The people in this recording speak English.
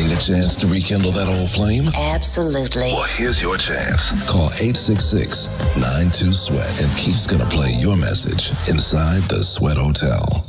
Need a chance to rekindle that old flame? Absolutely. Well, here's your chance. Call 866-92-SWEAT and Keith's gonna play your message inside the Sweat Hotel.